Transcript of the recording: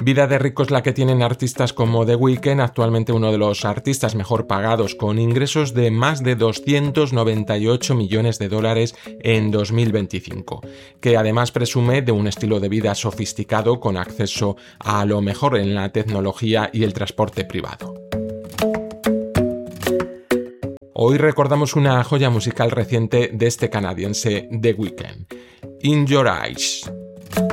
Vida de rico es la que tienen artistas como The Weeknd, actualmente uno de los artistas mejor pagados, con ingresos de más de 298 millones de dólares en 2025, que además presume de un estilo de vida sofisticado con acceso a lo mejor en la tecnología y el transporte privado. Hoy recordamos una joya musical reciente de este canadiense The Weeknd, In Your Eyes.